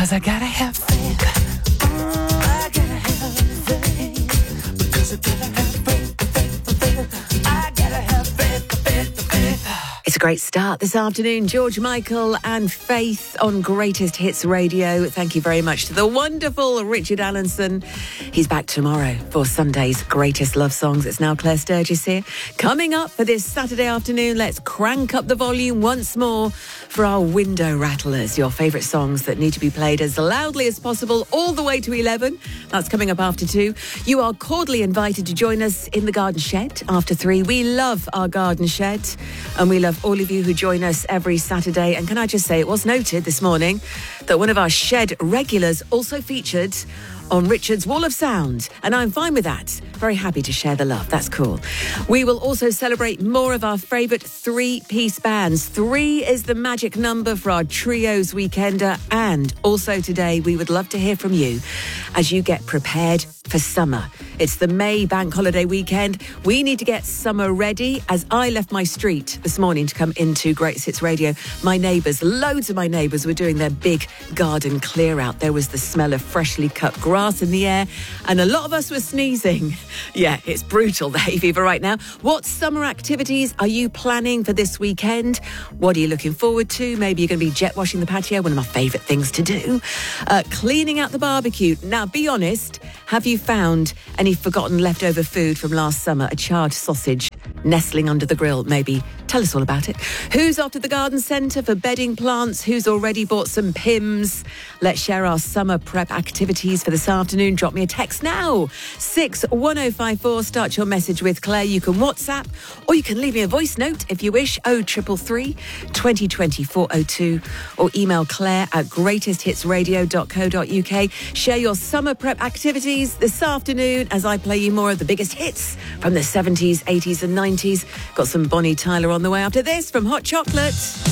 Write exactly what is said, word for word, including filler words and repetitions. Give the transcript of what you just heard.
'Cause I gotta have faith. I gotta have faith. Because I gotta have faith, faith, faith. I gotta have faith, faith, faith. It's a great start this afternoon. George Michael and Faith on Greatest Hits Radio. Thank you very much to the wonderful Richard Allenson. He's back tomorrow for Sunday's Greatest Love Songs. It's now Claire Sturgis here. Coming up for this Saturday afternoon, let's crank up the volume once more for our window rattlers. Your favourite songs that need to be played as loudly as possible all the way to eleven. That's coming up after two. You are cordially invited to join us in the garden shed after three. We love our garden shed and we love all of you who join us every Saturday. And can I just say, it was noted this morning that one of our shed regulars also featured on Richard's Wall of Sound, and I'm fine with that. Very happy to share the love. That's cool. We will also celebrate more of our favourite three-piece bands. Three is the magic number for our Trios Weekender, and also today we would love to hear from you as you get prepared for summer. It's the May Bank Holiday weekend. We need to get summer ready. As I left my street this morning to come into Great Hits Radio, my neighbours, loads of my neighbours were doing their big garden clear out. There was the smell of freshly cut grass in the air and a lot of us were sneezing. Yeah, it's brutal, the hay fever right now. What summer activities are you planning for this weekend? What are you looking forward to? Maybe you're going to be jet washing the patio, one of my favourite things to do. Uh, cleaning out the barbecue. Now, be honest, have you found any forgotten leftover food from last summer? A charred sausage nestling under the grill, maybe. Tell us all about it. Who's off to the garden centre for bedding plants? Who's already bought some Pims? Let's share our summer prep activities for this afternoon. Drop me a text now. six one oh five four. Start your message with Claire. You can WhatsApp or you can leave me a voice note if you wish. oh triple three, twenty twenty, four oh two, or email Claire at greatest hits radio dot co dot uk. Share your summer prep activities this afternoon as I play you more of the biggest hits from the seventies, eighties and nineties. Got some Bonnie Tyler on the way after this from Hot Chocolate.